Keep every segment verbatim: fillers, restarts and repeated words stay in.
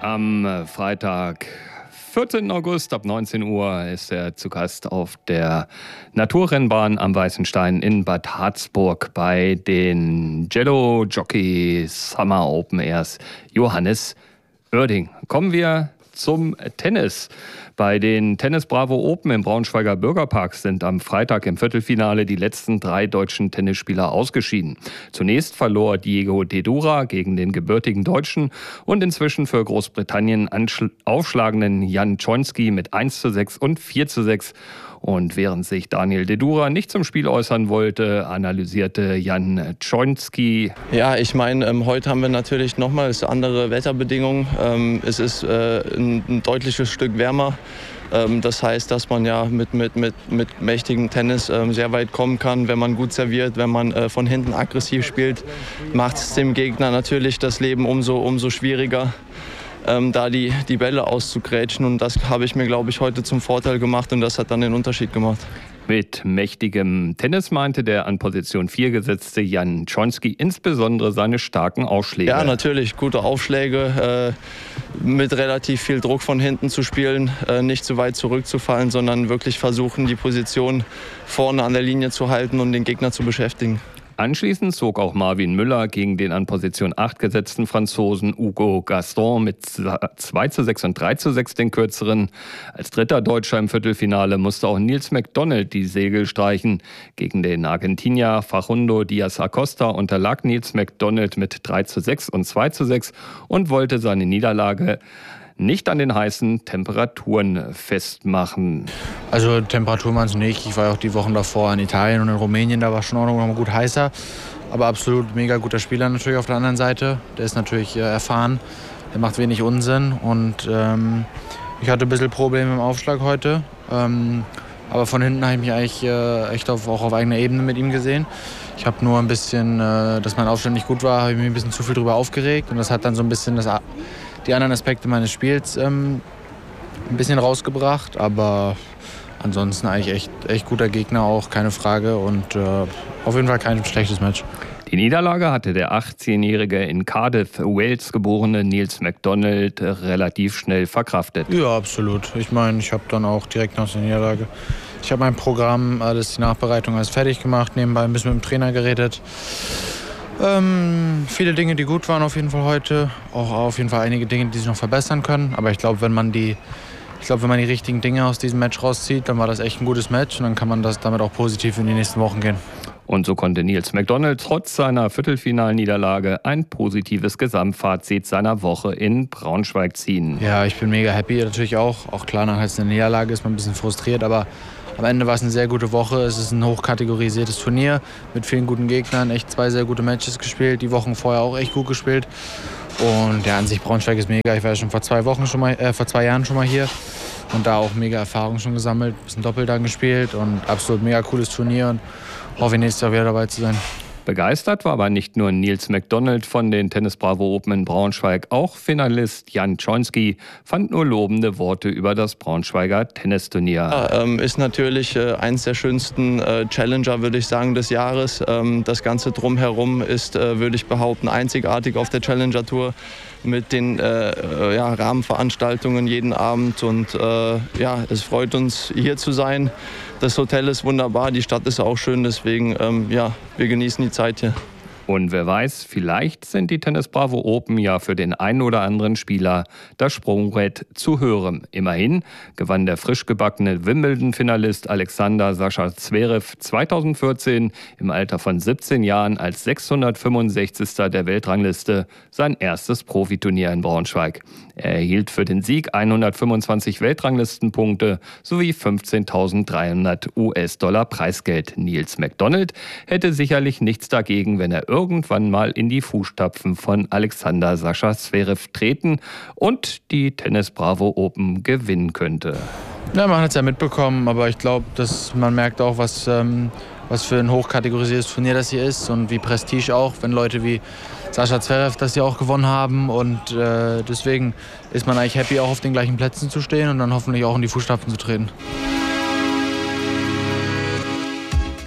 Am Freitag, vierzehnten August ab neunzehn Uhr ist er zu Gast auf der Naturrennbahn am Weißen Stein in Bad Harzburg bei den Jello Jockey Summer Open Airs Johannes Oerding. Kommen wir zum Tennis. Bei den Tennis Bravo Open im Braunschweiger Bürgerpark sind am Freitag im Viertelfinale die letzten drei deutschen Tennisspieler ausgeschieden. Zunächst verlor Diego Dedura gegen den gebürtigen Deutschen und inzwischen für Großbritannien aufschlagenden Jan Czonski mit eins zu sechs und vier zu sechs. Und während sich Daniel Dedura nicht zum Spiel äußern wollte, analysierte Jan Czonski. Ja, ich meine, ähm, heute haben wir natürlich nochmals andere Wetterbedingungen. Ähm, es ist äh, ein, ein deutliches Stück wärmer. Ähm, das heißt, dass man ja mit, mit, mit, mit mächtigem Tennis ähm, sehr weit kommen kann, wenn man gut serviert, wenn man äh, von hinten aggressiv spielt, macht es dem Gegner natürlich das Leben umso, umso schwieriger. Ähm, da die, die Bälle auszugrätschen. Und das habe ich mir, glaube ich, heute zum Vorteil gemacht und das hat dann den Unterschied gemacht. Mit mächtigem Tennis meinte der an Position vier gesetzte Jan Czonski insbesondere seine starken Aufschläge. Ja, natürlich, gute Aufschläge, äh, mit relativ viel Druck von hinten zu spielen, äh, nicht zu weit zurückzufallen, sondern wirklich versuchen, die Position vorne an der Linie zu halten und den Gegner zu beschäftigen. Anschließend zog auch Marvin Müller gegen den an Position acht gesetzten Franzosen Hugo Gaston mit zwei zu sechs und drei zu sechs den kürzeren. Als dritter Deutscher im Viertelfinale musste auch Nils McDonald die Segel streichen. Gegen den Argentinier Facundo Diaz Acosta unterlag Nils McDonald mit drei zu sechs und zwei zu sechs und wollte seine Niederlage nicht an den heißen Temperaturen festmachen. Also Temperaturen waren es nicht. Ich war ja auch die Wochen davor in Italien und in Rumänien, da war schon auch noch mal gut heißer. Aber absolut mega guter Spieler natürlich auf der anderen Seite. Der ist natürlich äh, erfahren, der macht wenig Unsinn. Und ähm, ich hatte ein bisschen Probleme im Aufschlag heute. Ähm, aber von hinten habe ich mich eigentlich äh, echt auf, auch auf eigener Ebene mit ihm gesehen. Ich habe nur ein bisschen, äh, dass mein Aufschlag nicht gut war, habe ich mich ein bisschen zu viel drüber aufgeregt. Und das hat dann so ein bisschen das die anderen Aspekte meines Spiels ähm, ein bisschen rausgebracht, aber ansonsten eigentlich echt, echt guter Gegner auch, keine Frage und äh, auf jeden Fall kein schlechtes Match. Die Niederlage hatte der achtzehnjährige in Cardiff, Wales geborene Nils McDonald relativ schnell verkraftet. Ja, absolut. Ich meine, ich habe dann auch direkt nach der Niederlage, ich habe mein Programm, alles die Nachbereitung alles fertig gemacht, nebenbei ein bisschen mit dem Trainer geredet. Ähm, viele Dinge, die gut waren auf jeden Fall heute. Auch auf jeden Fall einige Dinge, die sich noch verbessern können. Aber ich glaube, wenn man die, ich glaube, wenn man die richtigen Dinge aus diesem Match rauszieht, dann war das echt ein gutes Match und dann kann man das damit auch positiv in die nächsten Wochen gehen. Und so konnte Nils McDonald trotz seiner Viertelfinalniederlage ein positives Gesamtfazit seiner Woche in Braunschweig ziehen. Ja, ich bin mega happy natürlich auch. Auch klar, nach einer Niederlage ist man ein bisschen frustriert, aber am Ende war es eine sehr gute Woche. Es ist ein hochkategorisiertes Turnier mit vielen guten Gegnern. Echt zwei sehr gute Matches gespielt. Die Wochen vorher auch echt gut gespielt. Und ja, an sich Braunschweig ist mega. Ich war ja schon vor zwei Wochen schon mal, äh, vor zwei Jahren schon mal hier und da auch mega Erfahrung schon gesammelt. Ein bisschen Doppel dann gespielt und absolut mega cooles Turnier und hoffe nächstes Jahr wieder dabei zu sein. Begeistert war aber nicht nur Nils McDonald von den Tennis Bravo Open in Braunschweig, auch Finalist Jan Czonski fand nur lobende Worte über das Braunschweiger Tennisturnier. Ja, ähm, ist natürlich äh, eins der schönsten äh, Challenger, würde ich sagen, des Jahres. Ähm, das Ganze drumherum ist, äh, würde ich behaupten, einzigartig auf der Challenger Tour mit den äh, ja, Rahmenveranstaltungen jeden Abend. Und äh, ja, es freut uns, hier zu sein. Das Hotel ist wunderbar, die Stadt ist auch schön, deswegen ähm, ja, wir genießen die Zeit hier. Und wer weiß, vielleicht sind die Tennis Bravo Open ja für den einen oder anderen Spieler das Sprungbrett zu hören. Immerhin gewann der frisch gebackene Wimbledon-Finalist Alexander Sascha Zverev zweitausendvierzehn im Alter von siebzehn Jahren als sechshundertfünfundsechzigster der Weltrangliste sein erstes Profiturnier in Braunschweig. Er erhielt für den Sieg hundertfünfundzwanzig Weltranglistenpunkte sowie fünfzehntausenddreihundert US-Dollar Preisgeld. Nils McDonald hätte sicherlich nichts dagegen, wenn er irgendwann mal in die Fußstapfen von Alexander Sascha Zverev treten und die Tennis Bravo Open gewinnen könnte. Ja, man hat es ja mitbekommen, aber ich glaube, dass man merkt auch, was, ähm, was für ein hochkategorisiertes Turnier das hier ist und wie Prestige auch, wenn Leute wie Sascha Zverev das hier auch gewonnen haben und äh, deswegen ist man eigentlich happy, auch auf den gleichen Plätzen zu stehen und dann hoffentlich auch in die Fußstapfen zu treten.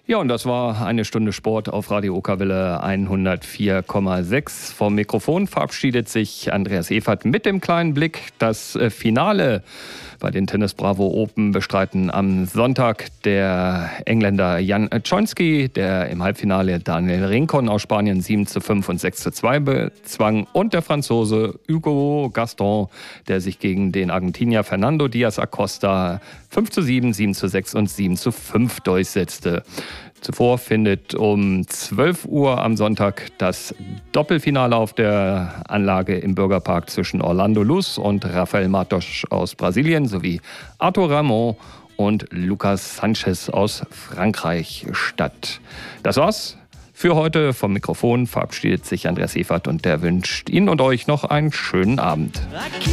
Ja, und das war eine Stunde Sport auf Radio Okerwelle hundertvier Komma sechs. Vom Mikrofon verabschiedet sich Andreas Evert mit dem kleinen Blick. Das Finale bei den Tennis Bravo Open bestreiten am Sonntag der Engländer Jan Czonski, der im Halbfinale Daniel Rincon aus Spanien sieben zu fünf und sechs zu zwei bezwang, und der Franzose Hugo Gaston, der sich gegen den Argentinier Fernando Diaz Acosta fünf zu sieben, sieben zu sechs und sieben zu fünf durchsetzte. Zuvor findet um zwölf Uhr am Sonntag das Doppelfinale auf der Anlage im Bürgerpark zwischen Orlando Luz und Rafael Matos aus Brasilien sowie Arthur Ramon und Lucas Sanchez aus Frankreich statt. Das war's für heute. Vom Mikrofon verabschiedet sich Andreas Evert und der wünscht Ihnen und euch noch einen schönen Abend.